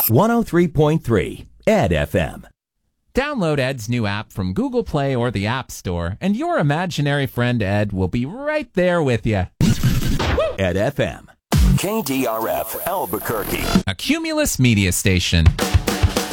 103.3 Ed FM. Download Ed's new app from Google Play or the App Store, and your imaginary friend Ed will be right there with you. Ed FM. KDRF Albuquerque. A Cumulus media station.